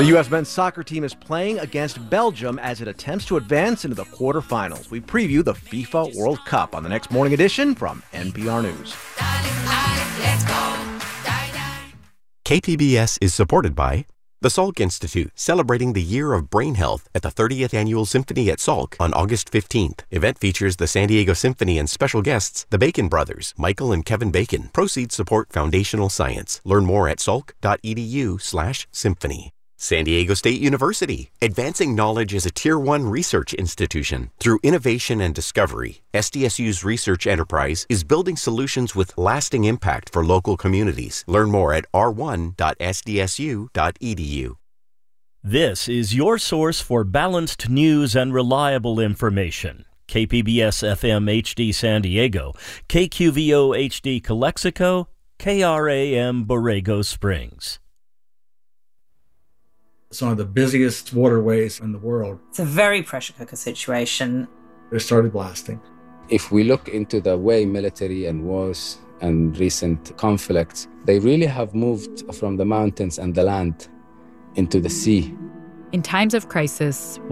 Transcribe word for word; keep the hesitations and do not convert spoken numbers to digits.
The U S men's soccer team is playing against Belgium as it attempts to advance into the quarterfinals. We preview the FIFA World Cup on the next morning edition from N P R News. K P B S is supported by the Salk Institute, celebrating the year of brain health at the thirtieth Annual Symphony at Salk on August fifteenth. Event features the San Diego Symphony and special guests, the Bacon Brothers, Michael and Kevin Bacon. Proceeds support foundational science. Learn more at salk.edu slash symphony. San Diego State University, advancing knowledge as a Tier one research institution. Through innovation and discovery, S D S U's research enterprise is building solutions with lasting impact for local communities. Learn more at r one dot s d s u dot e d u. This is your source for balanced news and reliable information. K P B S F M H D San Diego, K Q V O H D Calexico, K R A M Borrego Springs. It's one of the busiest waterways in the world. It's a very pressure cooker situation. They started blasting. If we look into the way military and wars and recent conflicts, they really have moved from the mountains and the land into the sea. In times of crisis,